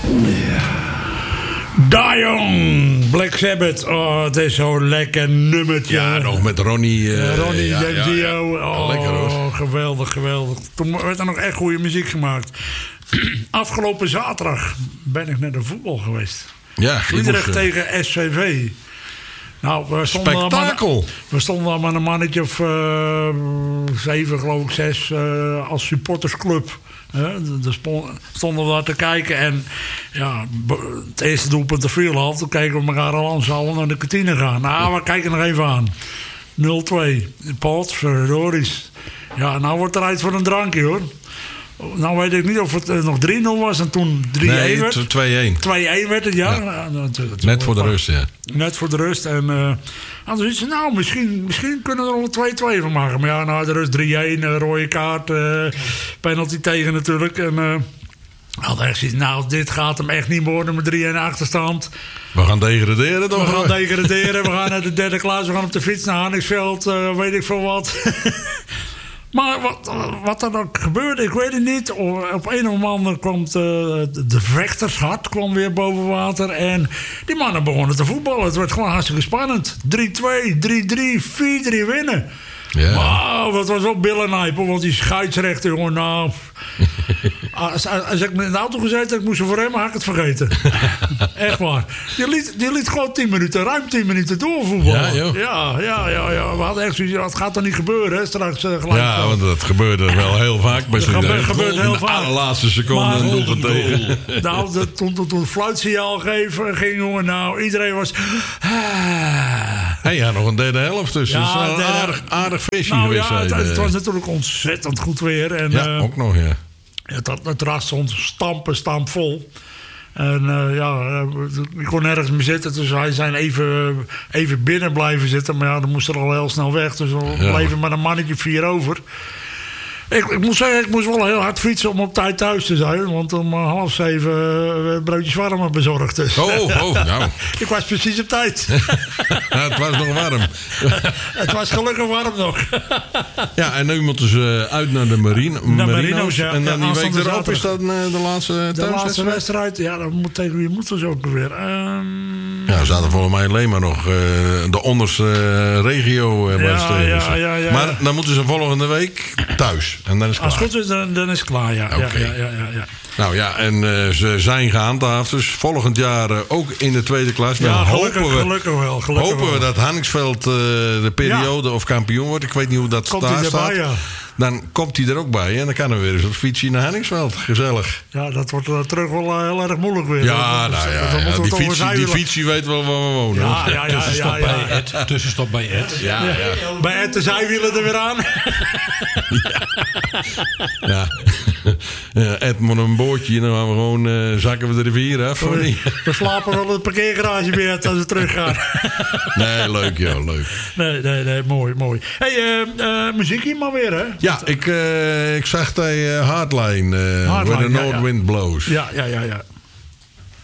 Dion, Black Sabbath. Oh, het is zo'n lekker nummertje. Ja, nog met Ronnie. Ronnie Dio. Ja. Lekker hoor. Geweldig. Toen werd er nog echt goede muziek gemaakt. Afgelopen zaterdag ben ik naar de voetbal geweest. Ja, Utrecht tegen SVV. Nou, we stonden al met een mannetje of 7, geloof ik, 6 als supportersclub. Daar stonden we daar te kijken. En ja, het eerste doelpunt te veel had. Toen keken we elkaar al aan. Zouden we naar de kantine gaan? Nou, we kijken nog even aan. 0-2. Pot, verdories. Ja, nou wordt er uit voor een drankje, hoor. Nou weet ik niet of het nog 3-0 was en toen 3-1 werd. 2-1. 2-1 werd het, ja. Net voor de rust, ja. Net voor de rust. En dan zoiets van, nou, misschien kunnen we er al 2-2 van maken. Maar ja, nou, de rust 3-1, rode kaart, penalty tegen natuurlijk. En had echt zoiets, nou, dit gaat hem echt niet worden met 3-1 achterstand. We gaan degraderen, toch? We gaan degraderen, we gaan naar de derde klas, we gaan op de fiets naar Hanningsveld, weet ik veel wat. Maar wat er dan gebeurde, ik weet het niet. Op een of andere kwam de vechtershart kwam weer boven water. En die mannen begonnen te voetballen. Het werd gewoon hartstikke spannend. 3-2, 3-3, 4-3 winnen. Ja. Wauw, dat was ook billenijpen. Want die scheidsrechter, jongen, nou... Als ik in de auto gezeten ik moest voor hem, had ik het vergeten. Echt waar. Die liet gewoon 10 minuten, ruim 10 minuten doorvoetballen. Ja. We hadden echt zoiets, dat gaat toch niet gebeuren, hè? Straks gelijk. Ja, want dat gebeurde wel heel vaak. Bij gebeurt heel vaak. In de laatste seconde een doelpunt tegen. Nou, toen het fluitsignaal ging, jongen, nou, iedereen was... Hey, ja, nog een derde helft tussen. Ja, een aardig visje geweest. Ja, het was natuurlijk ontzettend goed weer. En, ja, ook nog, ja. Het ras stond stampvol. En ik kon nergens meer zitten. Dus wij zijn even binnen blijven zitten. Maar ja, dan moest er al heel snel weg. Dus we bleven met een mannetje 4 over. Ik moet zeggen, ik moest wel heel hard fietsen om op tijd thuis te zijn. Want om 6:30 werd broodjes warmer bezorgd. Dus. Nou. Ik was precies op tijd. Ja, het was nog warm. Het was gelukkig warm nog. Ja, en nu moeten ze uit naar de Marino's. Ja. En dan die week erop is dat de laatste thuiswedstrijd? De laatste wedstrijd, ja, tegen wie moeten ze ook weer? Ja, er zaten volgens mij alleen maar nog de onderste regio wedstrijden. Ja. Maar dan moeten ze volgende week thuis. En dan is het klaar. Als het goed is, dan is het klaar, ja. Okay. Ja. Nou ja, en ze zijn gehandhaafd. Dus volgend jaar ook in de tweede klas. Ja, gelukkig wel. Hopen we dat Hanningsveld de periode of kampioen wordt. Ik weet niet hoe dat daar staat. Ja. Dan komt hij er ook bij. En dan kan er weer eens op fietsje naar Hanningsveld. Gezellig. Ja, dat wordt terug wel heel erg moeilijk weer. Ja, die fietsie weet wel waar we wonen. Tussenstop bij Ed. Ja. Bij Ed de zijwielen er weer aan. Ja, Ed moet een bootje. Dan gaan we gewoon zakken we de rivier af. We slapen wel in het parkeergarage weer als we teruggaan. Nee, leuk joh, leuk. Nee, mooi. Hey, muziek hier maar weer, hè? Ja, ik zag die Hardline, Where the North Wind Blows. Ja.